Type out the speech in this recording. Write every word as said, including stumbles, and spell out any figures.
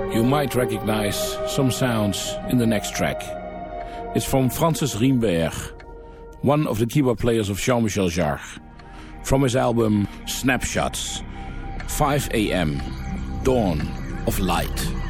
You might recognize some sounds in the next track. It's from Francis Riemberg, one of the keyboard players of Jean-Michel Jarre, from his album Snapshots, five a.m., Dawn of Light.